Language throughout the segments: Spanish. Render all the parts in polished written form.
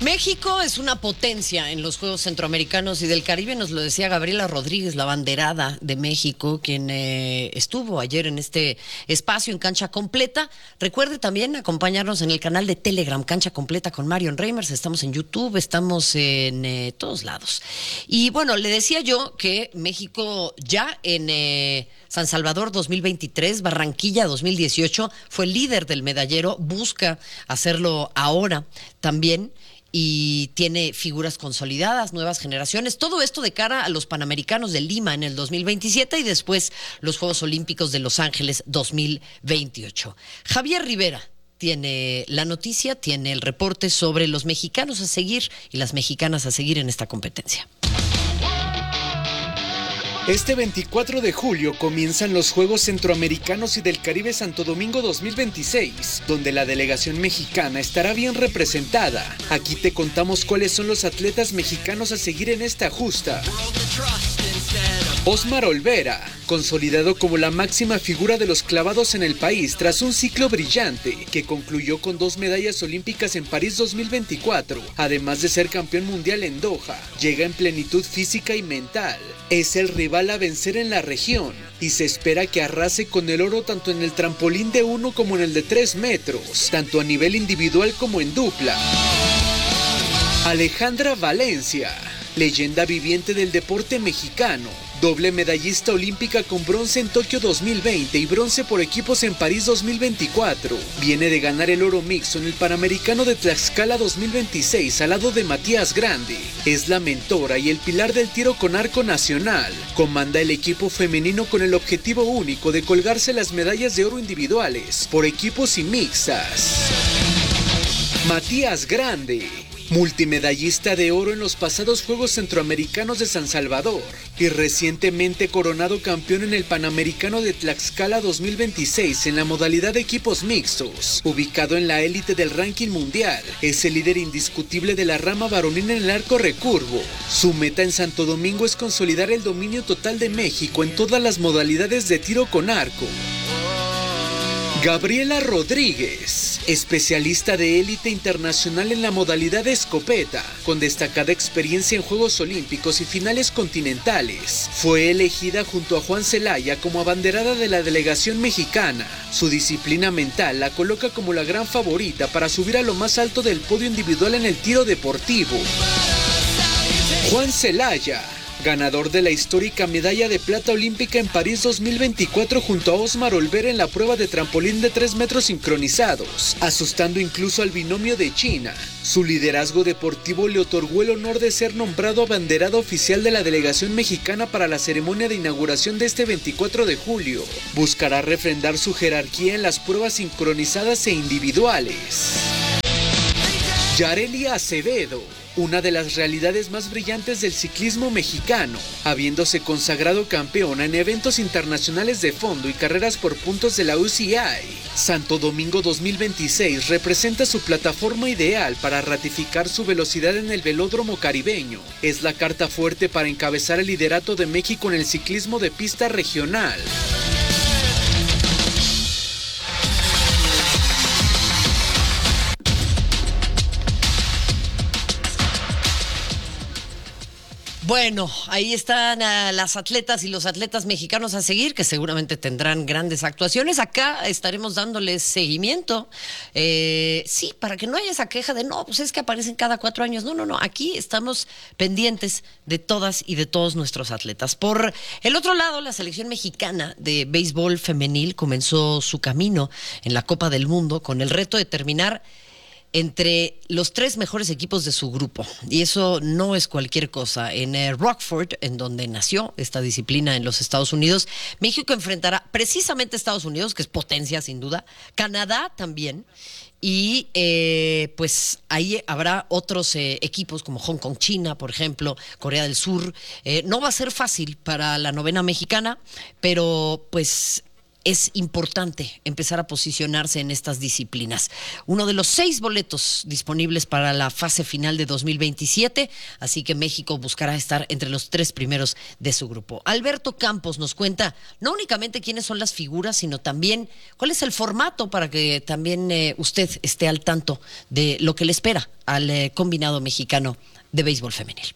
México es una potencia en los Juegos Centroamericanos y del Caribe, nos lo decía Gabriela Rodríguez, la abanderada de México, quien estuvo ayer en este espacio en Cancha Completa. Recuerde también acompañarnos en el canal de Telegram, Cancha Completa con Marion Reimers. Estamos en YouTube, estamos en todos lados. Y bueno, le decía yo que México ya en San Salvador 2023, Barranquilla 2018, fue líder del medallero, busca hacerlo ahora también. Y tiene figuras consolidadas, nuevas generaciones. Todo esto de cara a los Panamericanos de Lima en el 2027 y después los Juegos Olímpicos de Los Ángeles 2028. Javier Rivera tiene la noticia, tiene el reporte sobre los mexicanos a seguir y las mexicanas a seguir en esta competencia. Este 24 de julio comienzan los Juegos Centroamericanos y del Caribe Santo Domingo 2026, donde la delegación mexicana estará bien representada. Aquí te contamos cuáles son los atletas mexicanos a seguir en esta justa. Osmar Olvera, consolidado como la máxima figura de los clavados en el país tras un ciclo brillante que concluyó con 2 medallas olímpicas en París 2024, además de ser campeón mundial en Doha, llega en plenitud física y mental. Es el rival a vencer en la región y se espera que arrase con el oro tanto en el trampolín de 1 como en el de 3 metros, tanto a nivel individual como en dupla. Alejandra Valencia, leyenda viviente del deporte mexicano, doble medallista olímpica con bronce en Tokio 2020 y bronce por equipos en París 2024. Viene de ganar el oro mixto en el Panamericano de Tlaxcala 2026 al lado de Matías Grande. Es la mentora y el pilar del tiro con arco nacional. Comanda el equipo femenino con el objetivo único de colgarse las medallas de oro individuales, por equipos y mixtas. Matías Grande, multimedallista de oro en los pasados Juegos Centroamericanos de San Salvador y recientemente coronado campeón en el Panamericano de Tlaxcala 2026 en la modalidad de equipos mixtos. Ubicado en la élite del ranking mundial, es el líder indiscutible de la rama varonil en el arco recurvo. Su meta en Santo Domingo es consolidar el dominio total de México en todas las modalidades de tiro con arco. Gabriela Rodríguez, especialista de élite internacional en la modalidad de escopeta, con destacada experiencia en Juegos Olímpicos y finales continentales. Fue elegida junto a Juan Celaya como abanderada de la delegación mexicana. Su disciplina mental la coloca como la gran favorita para subir a lo más alto del podio individual en el tiro deportivo. Juan Celaya, ganador de la histórica medalla de plata olímpica en París 2024 junto a Osmar Olvera en la prueba de trampolín de 3 metros sincronizados, asustando incluso al binomio de China. Su liderazgo deportivo le otorgó el honor de ser nombrado abanderado oficial de la delegación mexicana para la ceremonia de inauguración de este 24 de julio. Buscará refrendar su jerarquía en las pruebas sincronizadas e individuales. Yareli Acevedo, una de las realidades más brillantes del ciclismo mexicano, habiéndose consagrado campeona en eventos internacionales de fondo y carreras por puntos de la UCI. Santo Domingo 2026 representa su plataforma ideal para ratificar su velocidad en el velódromo caribeño. Es la carta fuerte para encabezar el liderato de México en el ciclismo de pista regional. Bueno, ahí están las atletas y los atletas mexicanos a seguir, que seguramente tendrán grandes actuaciones. Acá estaremos dándoles seguimiento. Sí, para que no haya esa queja de no, pues es que aparecen cada 4 años. No. Aquí estamos pendientes de todas y de todos nuestros atletas. Por el otro lado, la selección mexicana de béisbol femenil comenzó su camino en la Copa del Mundo con el reto de terminar entre los 3 mejores equipos de su grupo. Y eso no es cualquier cosa. En Rockford, en donde nació esta disciplina en los Estados Unidos, México enfrentará precisamente a Estados Unidos, que es potencia sin duda, Canadá también, y pues ahí habrá otros equipos como Hong Kong, China, por ejemplo, Corea del Sur. No va a ser fácil para la novena mexicana, pero pues es importante empezar a posicionarse en estas disciplinas. Uno de los 6 boletos disponibles para la fase final de 2027, así que México buscará estar entre los 3 primeros de su grupo. Alberto Campos nos cuenta no únicamente quiénes son las figuras, sino también cuál es el formato para que también usted esté al tanto de lo que le espera al combinado mexicano de béisbol femenil.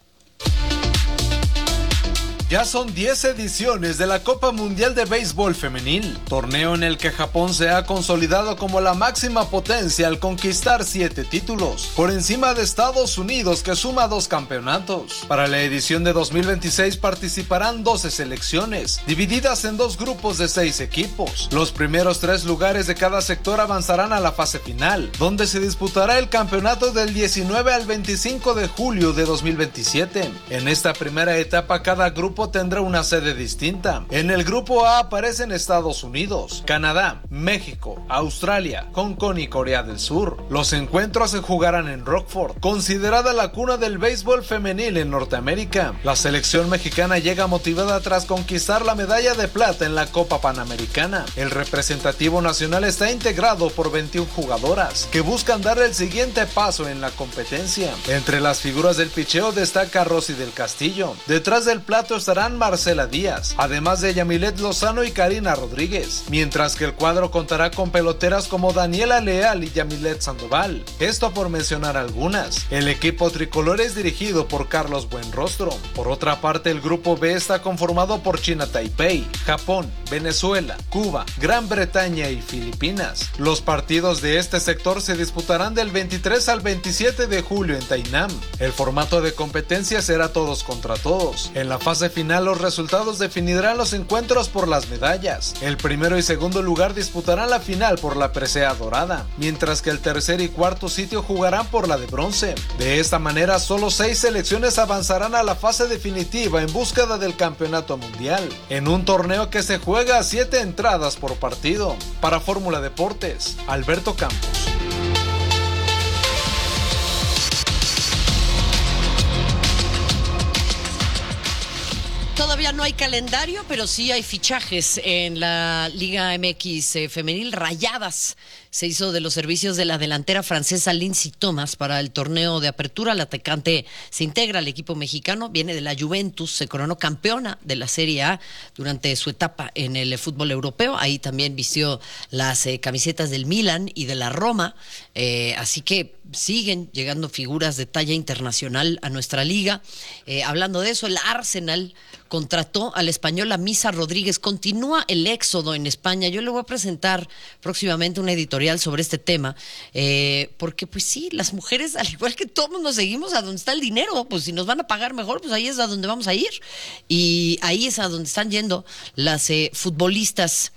Ya son 10 ediciones de la Copa Mundial de Béisbol Femenil, torneo en el que Japón se ha consolidado como la máxima potencia al conquistar 7 títulos, por encima de Estados Unidos, que suma 2 campeonatos. Para la edición de 2026 participarán 12 selecciones, divididas en 2 grupos de 6 equipos. Los primeros 3 lugares de cada sector avanzarán a la fase final, donde se disputará el campeonato del 19 al 25 de julio de 2027. En esta primera etapa, cada grupo tendrá una sede distinta. En el grupo A aparecen Estados Unidos, Canadá, México, Australia, Hong Kong y Corea del Sur. Los encuentros se jugarán en Rockford, considerada la cuna del béisbol femenil en Norteamérica. La selección mexicana llega motivada tras conquistar la medalla de plata en la Copa Panamericana. El representativo nacional está integrado por 21 jugadoras que buscan dar el siguiente paso en la competencia. Entre las figuras del picheo destaca Rosy del Castillo. Detrás del plato estarán Marcela Díaz, además de Yamilet Lozano y Karina Rodríguez, mientras que el cuadro contará con peloteras como Daniela Leal y Yamilet Sandoval, esto por mencionar algunas. El equipo tricolor es dirigido por Carlos Buenrostro. Por otra parte, el grupo B está conformado por China Taipei, Japón, Venezuela, Cuba, Gran Bretaña y Filipinas. Los partidos de este sector se disputarán del 23 al 27 de julio en Tainan. El formato de competencia será todos contra todos. En la fase final, los resultados definirán los encuentros por las medallas. El primero y segundo lugar disputarán la final por la presea dorada, mientras que el tercer y cuarto sitio jugarán por la de bronce. De esta manera, solo 6 selecciones avanzarán a la fase definitiva en búsqueda del campeonato mundial, en un torneo que se juega a 7 entradas por partido. Para Fórmula Deportes, Alberto Campos. Todavía no hay calendario, pero sí hay fichajes en la Liga MX femenil. Rayadas se hizo de los servicios de la delantera francesa Lindsay Thomas para el torneo de apertura. La atacante se integra al equipo mexicano, viene de la Juventus, se coronó campeona de la Serie A durante su etapa en el fútbol europeo. Ahí también vistió las camisetas del Milan y de la Roma, así que siguen llegando figuras de talla internacional a nuestra liga. Hablando de eso, el Arsenal contrató al español Misa Rodríguez. Continúa el éxodo en España. Yo le voy a presentar próximamente una editorial sobre este tema, porque pues sí, las mujeres, al igual que todos, nos seguimos a donde está el dinero. Pues si nos van a pagar mejor, pues ahí es a donde vamos a ir. Y ahí es a donde están yendo las futbolistas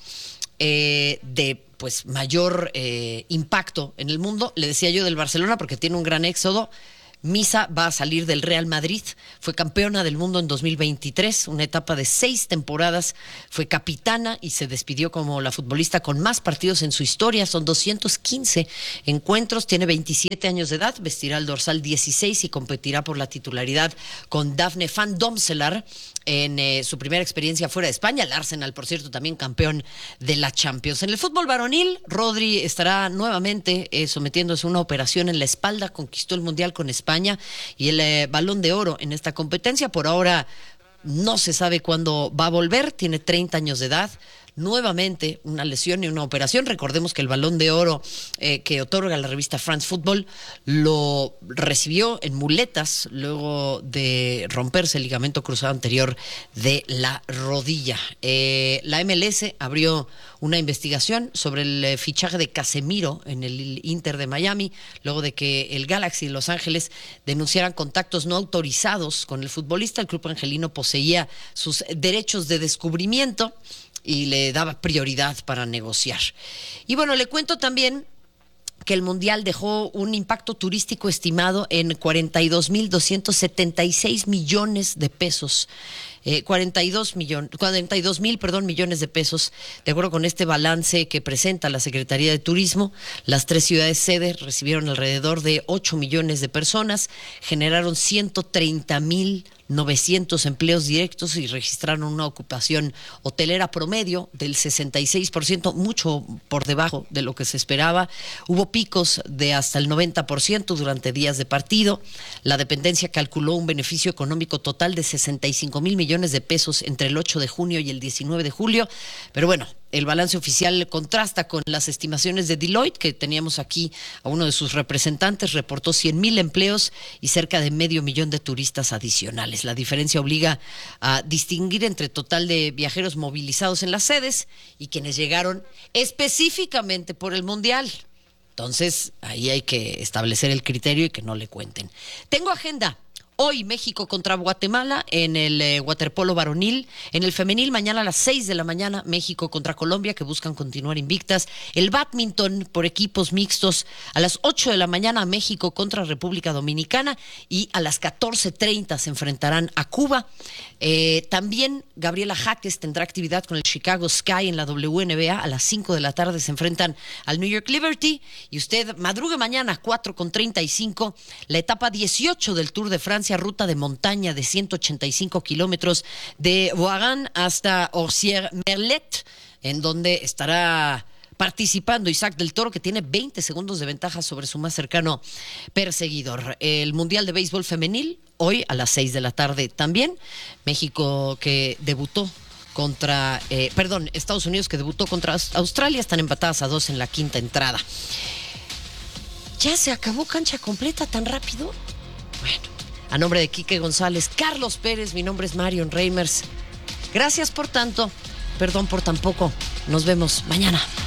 de pues mayor impacto en el mundo. Le decía yo del Barcelona porque tiene un gran éxodo. Misa va a salir del Real Madrid, fue campeona del mundo en 2023, una etapa de 6 temporadas, fue capitana y se despidió como la futbolista con más partidos en su historia, son 215 encuentros, tiene 27 años de edad, vestirá el dorsal 16 y competirá por la titularidad con Daphne van Domselaar en su primera experiencia fuera de España. El Arsenal, por cierto, también campeón de la Champions. En el fútbol varonil, Rodri estará nuevamente sometiéndose a una operación en la espalda, conquistó el Mundial con España y el Balón de Oro en esta competencia. Por ahora no se sabe cuándo va a volver, tiene 30 años de edad. Nuevamente una lesión y una operación. Recordemos que el Balón de Oro que otorga la revista France Football lo recibió en muletas luego de romperse el ligamento cruzado anterior de la rodilla. La MLS abrió una investigación sobre el fichaje de Casemiro en el Inter de Miami, luego de que el Galaxy de Los Ángeles denunciaran contactos no autorizados con el futbolista. El club angelino poseía sus derechos de descubrimiento y le daba prioridad para negociar. Y bueno, le cuento también que el Mundial dejó un impacto turístico estimado en 42,276 millones de pesos. 42 mil millones de pesos. De acuerdo con este balance que presenta la Secretaría de Turismo, las 3 ciudades sede recibieron alrededor de 8 millones de personas, generaron 130,000 900 empleos directos y registraron una ocupación hotelera promedio del 66%, mucho por debajo de lo que se esperaba. Hubo picos de hasta el 90% durante días de partido. La dependencia calculó un beneficio económico total de 65 mil millones de pesos entre el 8 de junio y el 19 de julio. Pero bueno, el balance oficial contrasta con las estimaciones de Deloitte, que teníamos aquí a uno de sus representantes, reportó 100,000 empleos y cerca de 500,000 de turistas adicionales. La diferencia obliga a distinguir entre total de viajeros movilizados en las sedes y quienes llegaron específicamente por el Mundial. Entonces, ahí hay que establecer el criterio y que no le cuenten. Tengo agenda. Hoy México contra Guatemala en el waterpolo varonil. En el femenil, mañana a las 6 de la mañana, México contra Colombia, que buscan continuar invictas. El bádminton por equipos mixtos a las 8 de la mañana, México contra República Dominicana. Y a las 14:30 se enfrentarán a Cuba. También Gabriela Jaques tendrá actividad con el Chicago Sky en la WNBA. A las 5 de la tarde se enfrentan al New York Liberty. Y usted madrugue mañana, 4:35, la etapa 18 del Tour de Francia, ruta de montaña de 185 kilómetros de Voiron hasta Orcières-Merlet, en donde estará participando Isaac del Toro, que tiene 20 segundos de ventaja sobre su más cercano perseguidor. El Mundial de Béisbol Femenil, hoy a las 6 de la tarde también. México, que debutó contra, Estados Unidos, que debutó contra Australia, están empatadas a 2 en la quinta entrada. ¿Ya se acabó cancha completa tan rápido? Bueno, a nombre de Quique González, Carlos Pérez, mi nombre es Marion Reimers. Gracias por tanto, perdón por tan poco. Nos vemos mañana.